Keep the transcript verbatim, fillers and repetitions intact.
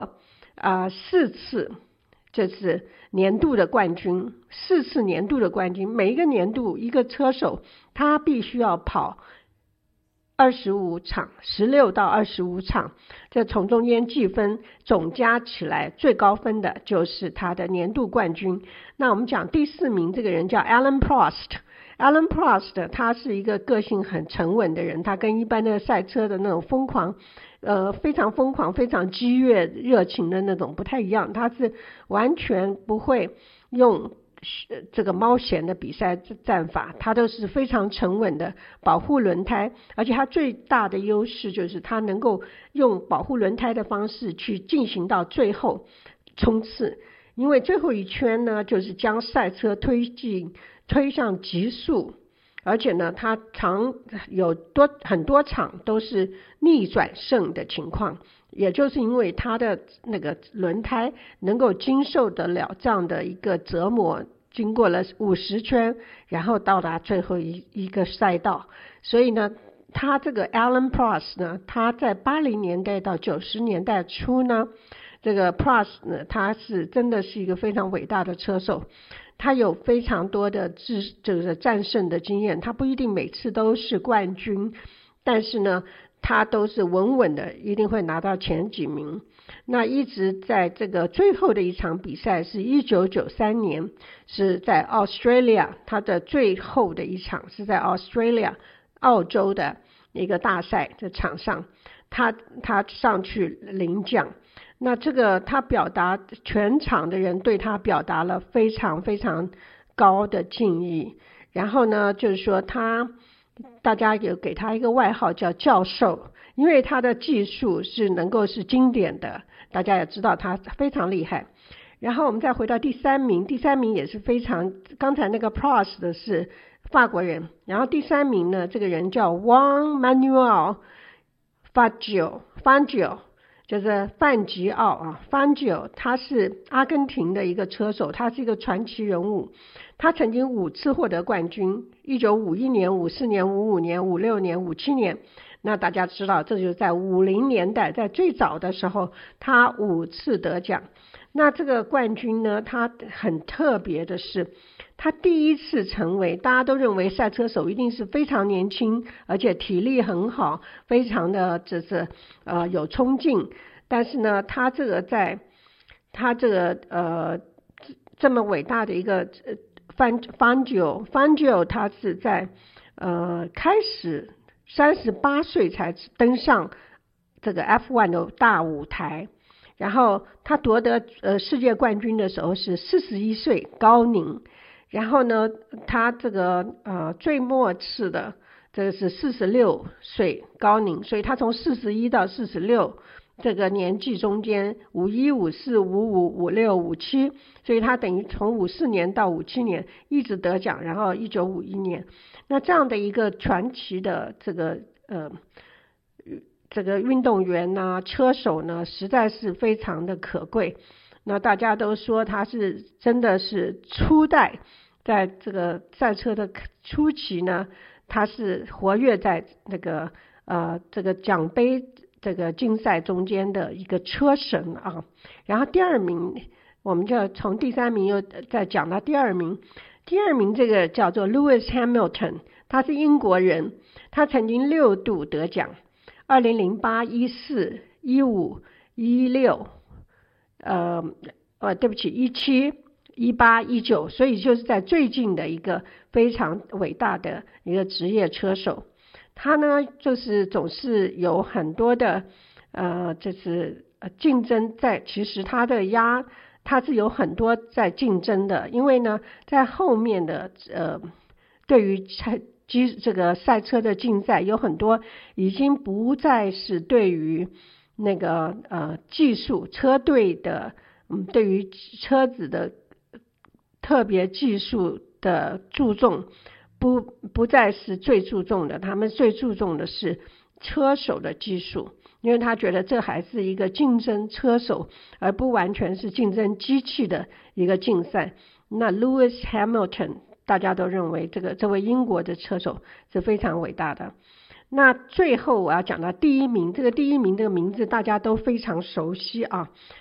啊、呃、四次这是年度的冠军，四次年度的冠军，每一个年度一个车手他必须要跑二十五场，十六到二十五场，这从中间计分，总加起来最高分的就是他的年度冠军。那我们讲第四名这个人叫 Alain Prost。Alain Prost 他是一个个性很沉稳的人，他跟一般的赛车的那种疯狂呃，非常疯狂非常激越热情的那种不太一样，他是完全不会用这个猫闲的比赛战法，他都是非常沉稳的保护轮胎，而且他最大的优势就是他能够用保护轮胎的方式去进行到最后冲刺，因为最后一圈呢就是将赛车推进推向极速，而且呢他常有多很多场都是逆转胜的情况，也就是因为他的那个轮胎能够经受得了这样的一个折磨，经过了五十圈然后到达最后一一个赛道，所以呢他这个 Alain Prost 呢，他在八零年代到九十年代初呢，这个 Prost 呢他是真的是一个非常伟大的车手，他有非常多的制就是战胜的经验，他不一定每次都是冠军，但是呢他都是稳稳的一定会拿到前几名。那一直在这个最后的一场比赛是一九九三年，是在 Australia， 他的最后的一场是在 Australia 澳洲的一个大赛的场上，他他上去领奖，那这个他表达全场的人对他表达了非常非常高的敬意，然后呢就是说他大家有给他一个外号叫教授，因为他的技术是能够是经典的，大家也知道他非常厉害。然后我们再回到第三名，第三名也是非常，刚才那个 Prost 的是法国人，然后第三名呢这个人叫 Juan Manuel Fangio Fangio 就是范吉奥啊 Fangio， 他是阿根廷的一个车手，他是一个传奇人物，他曾经五次获得冠军，一九五一年、五四年、五五年、五六年、五七年，那大家知道这就是在五零年代，在最早的时候他五次得奖。那这个冠军呢，他很特别的是他第一次成为，大家都认为赛车手一定是非常年轻而且体力很好，非常的就是呃有冲劲，但是呢他这个在他这个呃这么伟大的一个Fangio Fangio 他是在呃开始三十八岁才登上这个 F 一 的大舞台，然后他夺得呃世界冠军的时候是四十一岁高龄，然后呢他这个呃最末次的这个是四十六岁高龄，所以他从四十一到四十六这个年纪中间五一、五四、五五、五六、五七，所以他等于从五四年到五七年一直得奖，然后一九五一年，那这样的一个传奇的这个呃这个运动员呢、车手呢，实在是非常的可贵。那大家都说他是真的是初代，在这个赛车的初期呢，他是活跃在那个呃这个奖杯这个竞赛中间的一个车神啊。然后第二名，我们就从第三名又再讲到第二名。第二名这个叫做 Lewis Hamilton， 他是英国人，他曾经六度得奖。二零零八、一四、一五、一六，呃呃，对不起，一七、一八、一九，所以就是在最近的一个非常伟大的一个职业车手。他呢，就是总是有很多的呃，就是竞争在，其实他的压，他是有很多在竞争的，因为呢，在后面的呃，对于机这个赛车的竞赛有很多已经不再是对于那个呃技术车队的嗯对于车子的特别技术的注重，不不再是最注重的，他们最注重的是车手的技术，因为他觉得这还是一个竞争车手，而不完全是竞争机器的一个竞赛。那 Lewis Hamilton大家都认为这个这位英国的车手是非常伟大的。 那最后我要讲到第一名，这个第一名这个名字大家都非常熟悉啊，